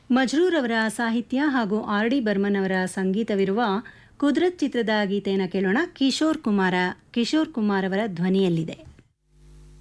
ಮಜ್ರೂರ್ ಅವರ ಸಾಹಿತ್ಯ ಹಾಗೂ ಆರ್ ಡಿ ಬರ್ಮನ್ ಅವರ ಸಂಗೀತವಿರುವ ಕುದ್ರತ್ ಚಿತ್ರದ ಗೀತೆಯನ್ನು ಕೇಳೋಣ. ಕಿಶೋರ್ ಕುಮಾರ್ ಅವರ ಧ್ವನಿಯಲ್ಲಿದೆ.